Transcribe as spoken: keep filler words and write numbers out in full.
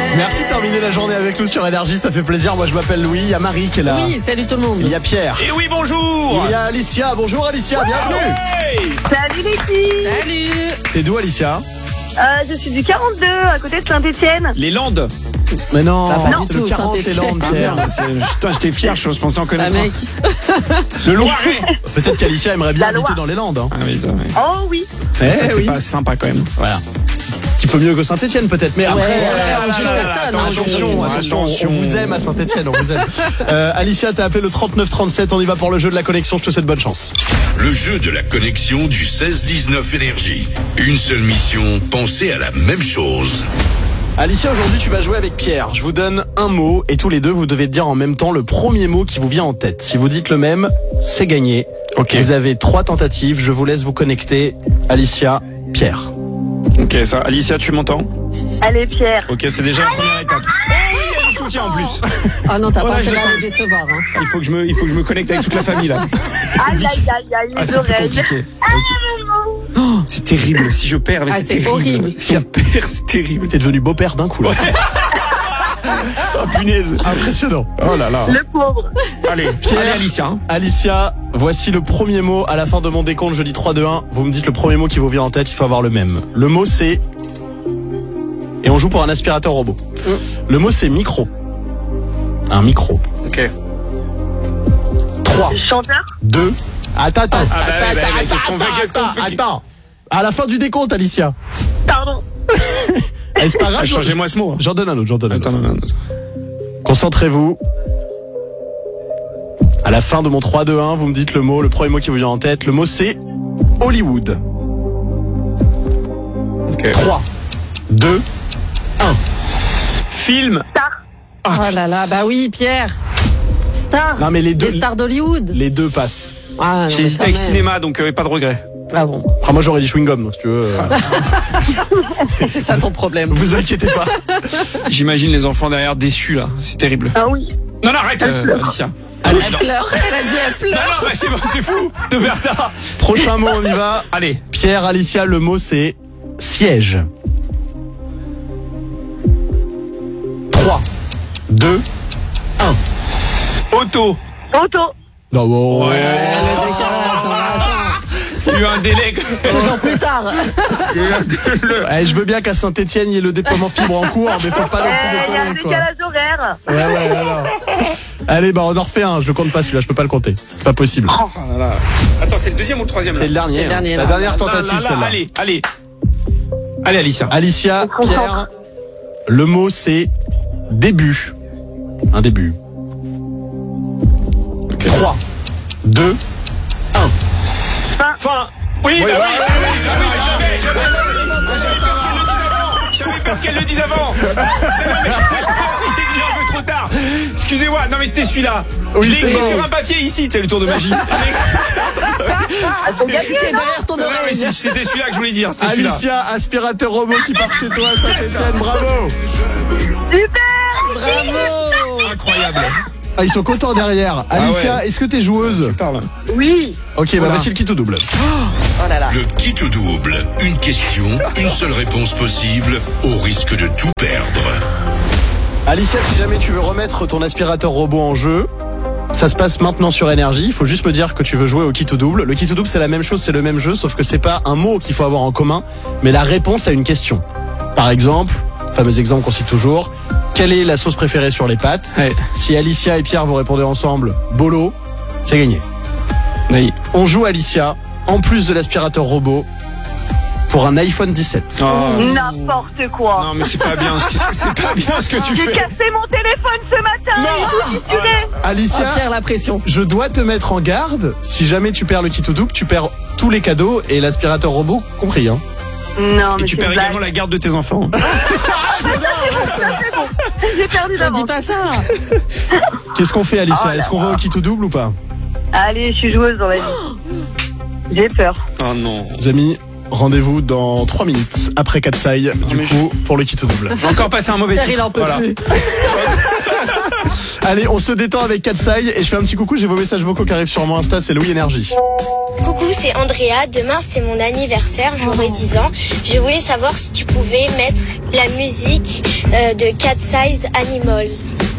Merci de terminer la journée avec nous sur Énergie, ça fait plaisir. Moi je m'appelle Louis, il y a Marie qui est là. Oui, salut tout le monde. Il y a Pierre. Et oui, bonjour. Il y a Alicia. Bonjour Alicia, bienvenue. Hey. Salut les filles. Salut. T'es d'où Alicia? euh, Je suis du quarante-deux, à côté de Saint-Etienne. Les Landes. Mais non, Ah, pas c'est du le tout, quarante les Saint-Étienne. Landes, Pierre. Ah, c'est- Putain, j'étais fier, je pensais en Ah connaître mec. un. Le Loiret. Peut-être qu'Alicia aimerait bien La habiter Loire. dans les Landes. Hein. Ah oui, ça, ouais. Oh oui. Eh C'est vrai que c'est oui. pas sympa quand même. Voilà. Un petit peu mieux que Saint-Etienne peut-être, mais après, Ouais, euh, on juge là, là, personne, là, hein, attention, aujourd'hui. attention, attention. on vous aime à Saint-Etienne, on vous aime. Euh, Alicia, t'as appelé le trente-neuf trente-sept, on y va pour le jeu de la connexion, je te souhaite bonne chance. Le jeu de la connexion du seize dix-neuf Énergie. Une seule mission, penser à la même chose. Alicia, aujourd'hui tu vas jouer avec Pierre. Je vous donne un mot et tous les deux vous devez dire en même temps le premier mot qui vous vient en tête. Si vous dites le même, c'est gagné. Ok. Vous avez trois tentatives, je vous laisse vous connecter. Alicia, Pierre. Ok, ça. Alicia, tu m'entends? Allez Pierre. Ok, c'est déjà la première étape. Oh oui, il y a du soutien en plus. Ah non, t'as Oh pas là, je intérêt à sens. les décevoir. Hein. Il faut que je me, il faut que je me connecte avec toute la famille là. Aïe aïe aïe aïe, Ah, les c'est plus oreilles. compliqué. Oh, c'est terrible. Si je perds, là, Ah, c'est c'est terrible. horrible. Si on perd, c'est terrible. T'es devenu beau-père d'un coup là. Oh punaise. Impressionnant. Oh là là. Le pauvre. Allez, Pierre. allez Alicia. hein. Alicia, voici le premier mot. À la fin de mon décompte, je dis trois, deux, un. Vous me dites le premier mot qui vous vient en tête, il faut avoir le même. Le mot c'est... Et on joue pour un aspirateur robot. Mm. Le mot c'est micro. Un micro. Ok. trois, Chanteur. deux. Attends, attends, Ah bah attends, ouais, bah attends, ouais, qu'est-ce qu'on attends, fait, qu'est-ce qu'on attends, fait attends. À la fin du décompte, Alicia. Pardon. Eh, c'est pas grave. Ah, changez-moi ce mot. hein. J'en donne un autre, j'en donne un Attends, autre. non, non, non. Concentrez-vous. À la fin de mon trois, deux, un, vous me dites le mot, le premier mot qui vous vient en tête. Le mot c'est Hollywood. Ok. trois, deux, un. Film. Star. Oh là là, bah oui, Pierre. Star. Non, mais les deux- stars d'Hollywood. Les deux passent. Ah, non, J'ai mais hésité quand avec même. cinéma, donc euh, pas de regret. Ah bon, Après, moi j'aurais dit chewing-gum, donc si tu veux. euh, c'est ça ton problème. vous inquiétez pas. J'imagine les enfants derrière déçus là. C'est terrible. Ah oui. Non, non, arrête, euh, Alicia. Allez, Elle pleure, elle a dit elle Non, pleure. non, mais c'est, c'est fou de faire ça. prochain mot, on y va. Allez. Pierre, Alicia, le mot c'est siège. trois, deux, un. Auto. Auto. Non, bon, Ouais, le décalage, on va attendre. Il y a eu un délai. Toujours plus tard. Eh, je veux bien qu'à Saint-Etienne, il y ait le déploiement fibre en cours, mais faut pas non Eh, il y a un plus déconner, quoi. décalage horaire. Ouais, ouais, alors. Allez, bah on en refait un, je compte pas celui-là, je peux pas le compter. C'est pas possible. Oh là là. Attends, c'est le deuxième ou le troisième là? C'est le dernier. C'est le dernier, La là. dernière Là, là, tentative, là, celle-là. Allez, allez. Allez, Alicia. Alicia, On se concentre. Pierre, le mot c'est début. Un début. trois, deux, un. Fin. Oui, bah oui, ouais, oui, ouais, oui, ouais, j'avais, j'avais, j'avais, j'avais peur qu'elle le dise avant. J'avais peur qu'elle le dise avant. Non, mais il est venu un peu trop tard. Excusez-moi, non mais c'était celui-là. Oui, Je l'ai c'est écrit bon. sur un papier ici, c'est le tour de magie. Qui est derrière ton Non, mais oreille. c'est- c'était celui-là que je voulais dire. C'était celui-là. Alicia, aspirateur robot qui part chez toi à Saint-Etienne, bravo. Super. Bravo. Incroyable. Ah, ils sont contents derrière. Alicia, ouais. est-ce que t'es joueuse? Parle. Oui. Ok, bah Voilà. voici le kit au double. Oh là là. Le kit au double. Une question, une seule réponse possible, au risque de tout perdre. Alicia, si jamais tu veux remettre ton aspirateur robot en jeu, ça se passe maintenant sur Énergie. Il faut juste me dire que tu veux jouer au kit au double. Le kit au double, c'est la même chose, c'est le même jeu, sauf que c'est pas un mot qu'il faut avoir en commun, mais la réponse à une question. Par exemple, fameux exemple qu'on cite toujours, quelle est la sauce préférée sur les pâtes? Ouais. Si Alicia et Pierre vous répondez ensemble, bolo, c'est gagné. Oui. On joue Alicia, en plus de l'aspirateur robot, pour un iPhone dix-sept. Oh. N'importe quoi. Non mais c'est pas bien ce que, c'est pas bien ce que tu J'ai fais. cassé mon téléphone ce matin. Non. Il est fusionné. Alicia, Ah, Pierre, la pression. je dois te mettre en garde. Si jamais tu perds le kit au double, tu perds tous les cadeaux et l'aspirateur robot compris. Hein. Non, Et mais tu c'est perds une blague. également la garde de tes enfants. J'ai perdu Ne d'avance. dis pas ça. Qu'est-ce qu'on fait, Alicia? Oh là Est-ce qu'on va au kit au double ou pas? Allez, je suis joueuse dans la vie. J'ai peur. Oh non. Les amis, rendez-vous dans trois minutes après Katsai, du mais coup, pour le kit au double. J'ai encore passé un mauvais Pierre, titre. il en peut Voilà. plus. Allez, on se détend avec Katsai et je fais un petit coucou, j'ai vos messages vocaux qui arrivent sur mon Insta, c'est Louis Énergie. Coucou, c'est Andrea. Demain, c'est mon anniversaire. J'aurai dix ans. Je voulais savoir si tu pouvais mettre la musique euh, de Cat Size Animals.